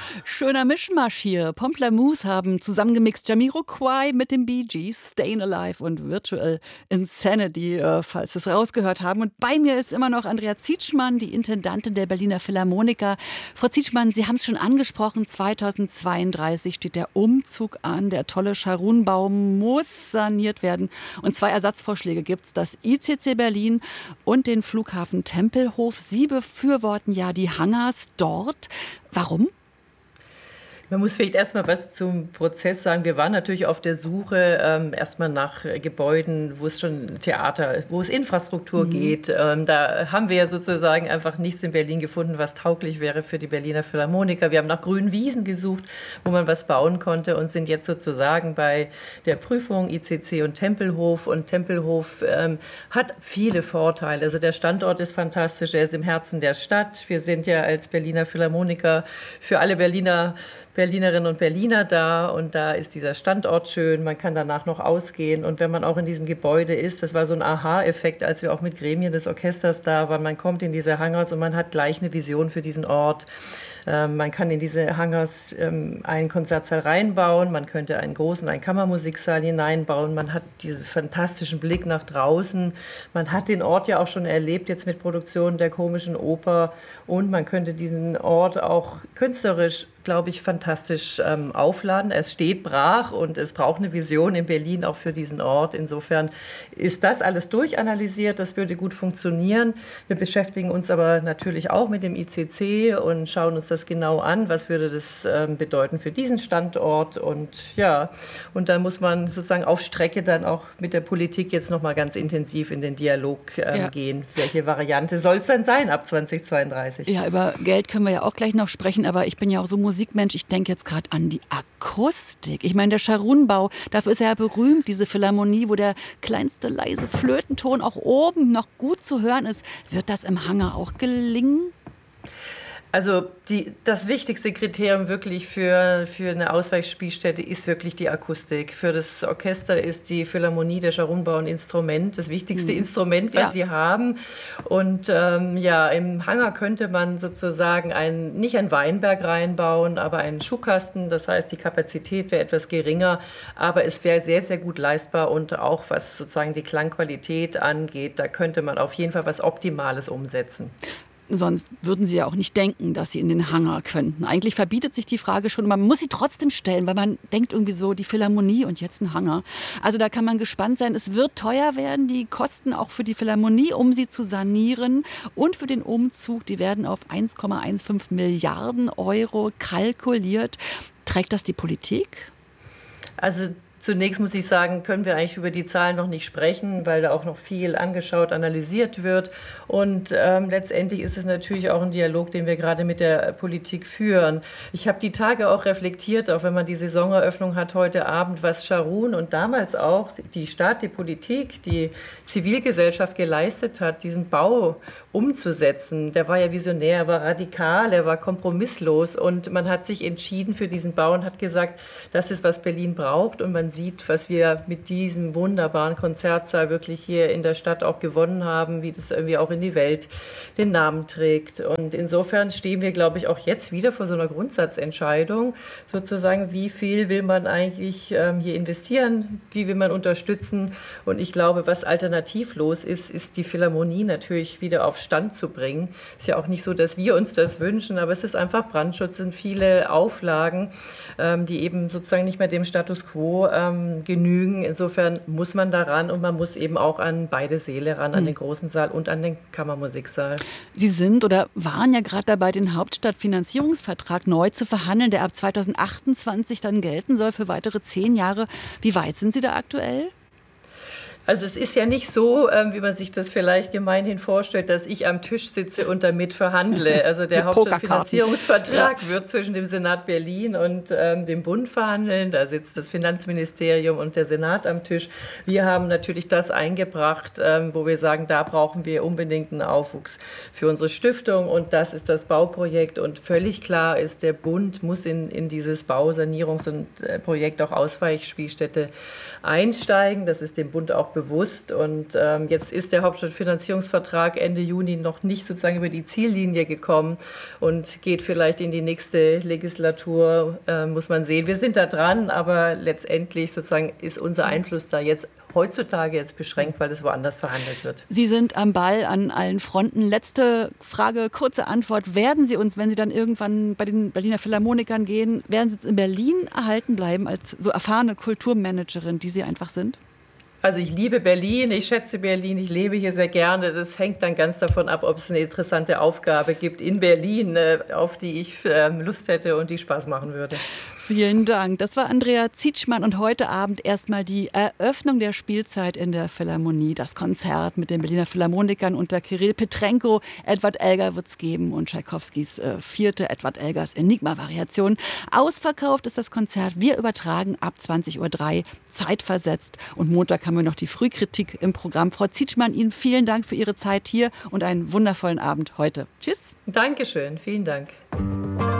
Schöner Mischmasch hier. Pomplamoose haben zusammengemixt Jamiroquai mit den Bee Gees, Stayin' Alive und Virtual Insanity, falls Sie es rausgehört haben. Und bei mir ist immer noch Andrea Zietschmann, die Intendantin der Berliner Philharmoniker. Frau Zietschmann, Sie haben es schon angesprochen, 2032 steht der Umzug an. Der tolle Scharun-Bau muss saniert werden. Und 2 Ersatzvorschläge gibt es, das ICC Berlin und den Flughafen Tempelhof. Sie befürworten ja die Hangars dort. Warum? Man muss vielleicht erstmal was zum Prozess sagen. Wir waren natürlich auf der Suche erstmal nach Gebäuden, wo es schon Theater, wo es Infrastruktur geht. Da haben wir ja sozusagen einfach nichts in Berlin gefunden, was tauglich wäre für die Berliner Philharmoniker. Wir haben nach grünen Wiesen gesucht, wo man was bauen konnte und sind jetzt sozusagen bei der Prüfung ICC und Tempelhof. Und Tempelhof hat viele Vorteile. Also der Standort ist fantastisch, er ist im Herzen der Stadt. Wir sind ja als Berliner Philharmoniker für alle Berlinerinnen und Berliner da und da ist dieser Standort schön, man kann danach noch ausgehen und wenn man auch in diesem Gebäude ist, das war so ein Aha-Effekt, als wir auch mit Gremien des Orchesters da waren, man kommt in diese Hangars und man hat gleich eine Vision für diesen Ort. Man kann in diese Hangars einen Konzertsaal reinbauen, man könnte einen großen, einen Kammermusiksaal hineinbauen, man hat diesen fantastischen Blick nach draußen, man hat den Ort ja auch schon erlebt, jetzt mit Produktionen der Komischen Oper und man könnte diesen Ort auch künstlerisch, glaube ich, fantastisch aufladen. Es steht brach und es braucht eine Vision in Berlin auch für diesen Ort. Insofern ist das alles durchanalysiert, das würde gut funktionieren. Wir beschäftigen uns aber natürlich auch mit dem ICC und schauen uns das genau an, was würde das bedeuten für diesen Standort und ja, und dann muss man sozusagen auf Strecke dann auch mit der Politik jetzt nochmal ganz intensiv in den Dialog gehen. Welche Variante soll es dann sein ab 2032? Ja, über Geld können wir ja auch gleich noch sprechen, aber ich bin ja auch so Musikmensch, ich denke jetzt gerade an die Akustik. Ich meine, der Scharun-Bau, dafür ist er ja berühmt, diese Philharmonie, wo der kleinste leise Flötenton auch oben noch gut zu hören ist. Wird das im Hangar auch gelingen? Also das wichtigste Kriterium wirklich für eine Ausweichspielstätte ist wirklich die Akustik. Für das Orchester ist die Philharmonie, der Scharun-Bau ein Instrument, das wichtigste Instrument, was sie haben. Und im Hangar könnte man sozusagen nicht ein Weinberg reinbauen, aber einen Schuhkasten. Das heißt, die Kapazität wäre etwas geringer, aber es wäre sehr, sehr gut leistbar und auch was sozusagen die Klangqualität angeht, da könnte man auf jeden Fall was Optimales umsetzen. Sonst würden Sie ja auch nicht denken, dass Sie in den Hangar könnten. Eigentlich verbietet sich die Frage schon, man muss sie trotzdem stellen, weil man denkt irgendwie so, die Philharmonie und jetzt ein Hangar. Also da kann man gespannt sein. Es wird teuer werden, die Kosten auch für die Philharmonie, um sie zu sanieren und für den Umzug, die werden auf 1,15 Milliarden Euro kalkuliert. Trägt das die Politik? Also zunächst muss ich sagen, können wir eigentlich über die Zahlen noch nicht sprechen, weil da auch noch viel angeschaut, analysiert wird. Und letztendlich ist es natürlich auch ein Dialog, den wir gerade mit der Politik führen. Ich habe die Tage auch reflektiert, auch wenn man die Saisoneröffnung hat heute Abend, was Scharun und damals auch die Stadt, die Politik, die Zivilgesellschaft geleistet hat, diesen Bau umzusetzen. Der war ja visionär, er war radikal, er war kompromisslos und man hat sich entschieden für diesen Bau und hat gesagt, das ist, was Berlin braucht und man sieht, was wir mit diesem wunderbaren Konzertsaal wirklich hier in der Stadt auch gewonnen haben, wie das irgendwie auch in die Welt den Namen trägt. Und insofern stehen wir, glaube ich, auch jetzt wieder vor so einer Grundsatzentscheidung, sozusagen, wie viel will man eigentlich hier investieren, wie will man unterstützen. Und ich glaube, was alternativlos ist, ist die Philharmonie natürlich wieder auf Stand zu bringen. Ist ja auch nicht so, dass wir uns das wünschen, aber es ist einfach Brandschutz, sind viele Auflagen, die eben sozusagen nicht mehr dem Status quo genügen. Insofern muss man daran und man muss eben auch an beide Säle ran, an den großen Saal und an den Kammermusiksaal. Sie sind oder waren ja gerade dabei, den Hauptstadtfinanzierungsvertrag neu zu verhandeln, der ab 2028 dann gelten soll für weitere 10 Jahre. Wie weit sind Sie da aktuell? Also es ist ja nicht so, wie man sich das vielleicht gemeinhin vorstellt, dass ich am Tisch sitze und damit verhandle. Also der Hauptstadtfinanzierungsvertrag wird zwischen dem Senat Berlin und dem Bund verhandeln. Da sitzt das Finanzministerium und der Senat am Tisch. Wir haben natürlich das eingebracht, wo wir sagen, da brauchen wir unbedingt einen Aufwuchs für unsere Stiftung und das ist das Bauprojekt. Und völlig klar ist, der Bund muss in dieses Bausanierungsprojekt auch Ausweichspielstätte einsteigen. Das ist dem Bund auch bewusst. Und jetzt ist der Hauptstadtfinanzierungsvertrag Ende Juni noch nicht sozusagen über die Ziellinie gekommen und geht vielleicht in die nächste Legislatur, muss man sehen. Wir sind da dran, aber letztendlich sozusagen ist unser Einfluss da jetzt heutzutage jetzt beschränkt, weil das woanders verhandelt wird. Sie sind am Ball an allen Fronten. Letzte Frage, kurze Antwort. Werden Sie uns, wenn Sie dann irgendwann bei den Berliner Philharmonikern gehen, werden Sie uns in Berlin erhalten bleiben als so erfahrene Kulturmanagerin, die Sie einfach sind? Also ich liebe Berlin, ich schätze Berlin, ich lebe hier sehr gerne. Das hängt dann ganz davon ab, ob es eine interessante Aufgabe gibt in Berlin, auf die ich Lust hätte und die Spaß machen würde. Vielen Dank. Das war Andrea Zietschmann und heute Abend erstmal die Eröffnung der Spielzeit in der Philharmonie. Das Konzert mit den Berliner Philharmonikern unter Kirill Petrenko. Edward Elgar wird es geben und Tschaikowskis 4. Edward Elgars Enigma-Variation. Ausverkauft ist das Konzert. Wir übertragen ab 20:03 Uhr zeitversetzt. Und Montag haben wir noch die Frühkritik im Programm. Frau Zietschmann, Ihnen vielen Dank für Ihre Zeit hier und einen wundervollen Abend heute. Tschüss. Dankeschön, vielen Dank.